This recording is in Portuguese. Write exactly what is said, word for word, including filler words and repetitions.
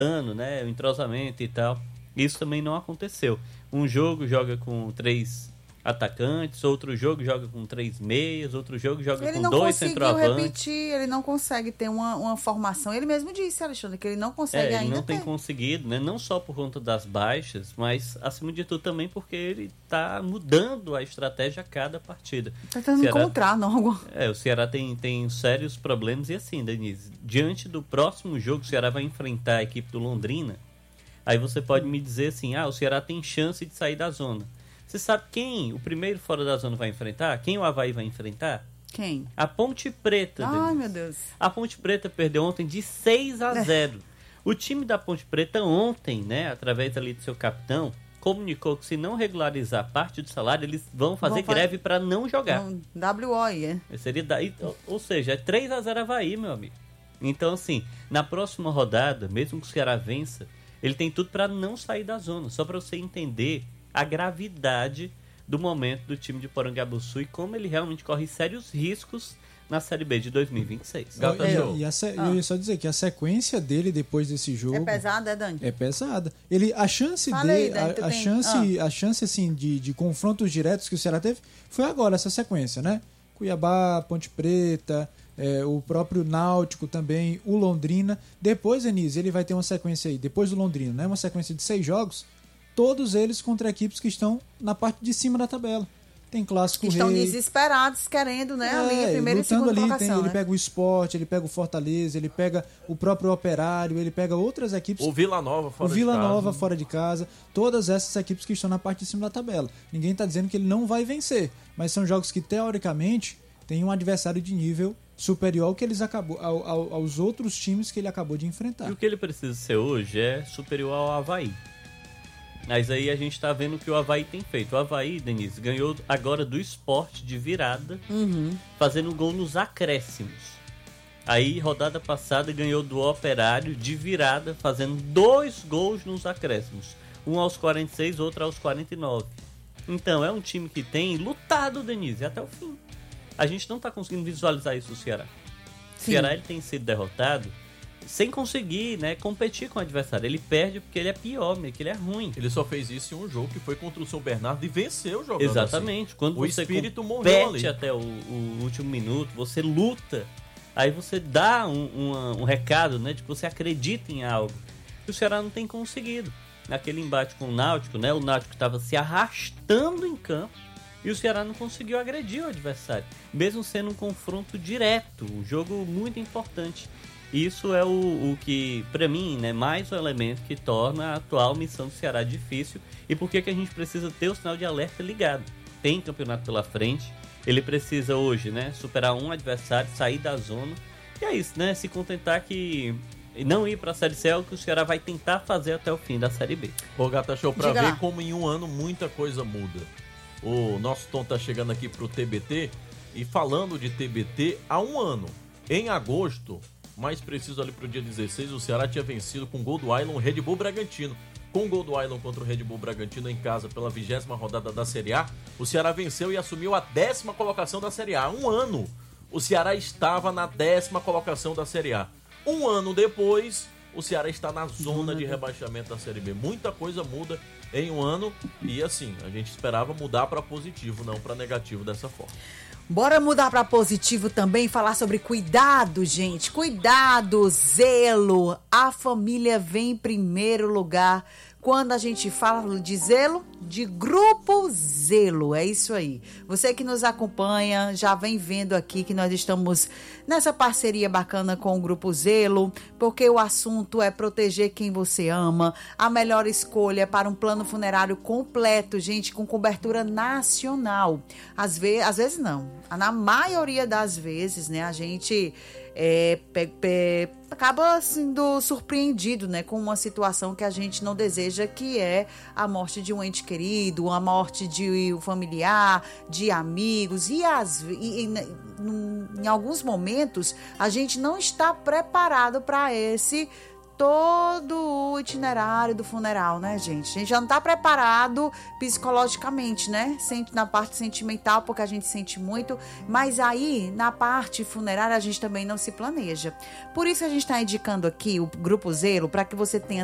ano, né, o entrosamento e tal. Isso também não aconteceu. Um jogo joga com três atacantes, outro jogo joga com três meias, outro jogo joga ele com não dois conseguiu centroavantes. repetir, ele não consegue ter uma, uma formação. Ele mesmo disse, Alexandre, que ele não consegue É, ele ainda não tem ter. conseguido, né? Não só por conta das baixas, mas acima de tudo também porque ele está mudando a estratégia a cada partida. Tá tentando Ceará- encontrar, não. É, o Ceará tem, tem sérios problemas e assim, Denise, diante do próximo jogo, o Ceará vai enfrentar a equipe do Londrina. Aí você pode me dizer assim, ah, o Ceará tem chance de sair da zona. Você sabe quem o primeiro fora da zona vai enfrentar? Quem o Avaí vai enfrentar? Quem? A Ponte Preta. Ai, Denise. meu Deus. A Ponte Preta perdeu ontem de seis a zero. O time da Ponte Preta ontem, né, através ali do seu capitão, comunicou que se não regularizar parte do salário, eles vão fazer Vão fa- greve para não jogar. Um W O I, é? Seria daí, ou, ou seja, é três a zero Avaí, meu amigo. Então, assim, na próxima rodada, mesmo que o Ceará vença, ele tem tudo para não sair da zona. Só para você entender a gravidade do momento do time de Porangabuçu e como ele realmente corre sérios riscos na Série B de dois mil e vinte e seis. Gata Show. E a se... Ah. Eu ia só dizer que a sequência dele depois desse jogo É pesado, é, Dani? é pesada. Ele, a chance Fala aí, dele, Dani, tu a, a tem- chance, ah. a chance assim de, de confrontos diretos que o Ceará teve foi agora essa sequência, né? Cuiabá, Ponte Preta, é, o próprio Náutico também, o Londrina. Depois, Denise, ele vai ter uma sequência aí, depois do Londrina, né? Uma sequência de seis jogos, todos eles contra equipes que estão na parte de cima da tabela. Tem Clássico Que estão Rei. desesperados, querendo, né? ali, a É, primeira e lutando segunda ali, colocação. tem, ele né? pega o Sport, ele pega o Fortaleza, ele pega o próprio Operário, ele pega outras equipes. O Vila Nova fora o Vila de casa. Nova fora de casa, todas essas equipes que estão na parte de cima da tabela. Ninguém está dizendo que ele não vai vencer, mas são jogos que teoricamente tem um adversário de nível superior ao que eles acabou, ao, ao, aos outros times que ele acabou de enfrentar. E o que ele precisa ser hoje é superior ao Avaí. Mas aí a gente tá vendo o que o Avaí tem feito. O Avaí, Denise, ganhou agora do Sport de virada, Uhum. fazendo gol nos acréscimos. Aí, rodada passada, ganhou do Operário de virada, fazendo dois gols nos acréscimos. Um aos quarenta e seis, outro aos quarenta e nove. Então, é um time que tem lutado, Denise, até o fim. A gente não tá conseguindo visualizar isso no Ceará. O Sim. Ceará ele tem sido derrotado sem conseguir, né, competir com o adversário. Ele perde porque ele é pior, né, que ele é ruim. Ele só fez isso em um jogo que foi contra o São Bernardo e venceu jogando Exatamente. assim. Quando O você espírito morreu compete ali. até o, o último minuto, você luta, aí você dá um, uma- um recado, né, de que você acredita em algo. E o Ceará não tem conseguido. Naquele embate com o Náutico, né, o Náutico estava se arrastando em campo e o Ceará não conseguiu agredir o adversário, mesmo sendo um confronto direto, um jogo muito importante. Isso é o, o que, para mim, né, mais um elemento que torna a atual missão do Ceará difícil e por que que a gente precisa ter o sinal de alerta ligado. Tem campeonato pela frente, ele precisa hoje, né, superar um adversário, sair da zona, e é isso, né, se contentar que não ir para a Série C é o que o Ceará vai tentar fazer até o fim da Série B. Ô, Gata Show, pra Diga ver lá. como em um ano muita coisa muda. O nosso Tom tá chegando aqui pro T B T e falando de T B T, há um ano, em agosto, mais preciso ali pro dia dezesseis, o Ceará tinha vencido com gol do Ailon o Red Bull Bragantino. Com o gol do Ailon contra o Red Bull Bragantino em casa pela vigésima rodada da Série A, o Ceará venceu e assumiu a décima colocação da Série A. Há um ano, o Ceará estava na décima colocação da Série A. Um ano depois, o Ceará está na zona de rebaixamento da Série B. Muita coisa muda em um ano e assim, a gente esperava mudar para positivo, não para negativo dessa forma. Bora mudar para positivo também, falar sobre cuidado, gente. Cuidado, zelo. A família vem em primeiro lugar. Quando a gente fala de zelo, de Grupo Zelo, é isso aí. Você que nos acompanha, já vem vendo aqui que nós estamos nessa parceria bacana com o Grupo Zelo, porque o assunto é proteger quem você ama. A melhor escolha é para um plano funerário completo, gente, com cobertura nacional. Às, ve- às vezes não, na maioria das vezes, né, a gente... É, pe, pe, acaba sendo surpreendido, né, com uma situação que a gente não deseja, que é a morte de um ente querido, a morte de um familiar, de amigos, e, as, e, e em alguns momentos a gente não está preparado para esse todo o itinerário do funeral, né, gente? A gente já não tá preparado psicologicamente, né? Na parte sentimental, porque a gente sente muito, mas aí, na parte funerária, a gente também não se planeja. Por isso a gente está indicando aqui o Grupo Zelo, para que você tenha